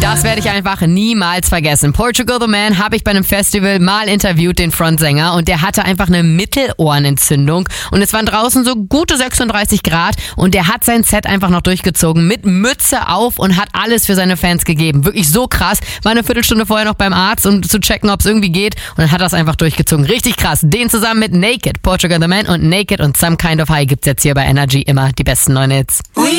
Das werde ich einfach niemals vergessen. Portugal the Man habe ich bei einem Festival mal interviewt, den Frontsänger, und der hatte einfach eine Mittelohrenentzündung und es waren draußen so gute 36 Grad und der hat sein Set einfach noch durchgezogen mit Mütze auf und hat alles für seine Fans gegeben. Wirklich so krass. War eine Viertelstunde vorher noch beim Arzt, um zu checken, ob es irgendwie geht, und dann hat er es einfach durchgezogen. Richtig krass. Den zusammen mit Naked, Portugal the Man und Naked und Some Kind of High gibt's jetzt hier bei Energy immer die besten neuen Hits.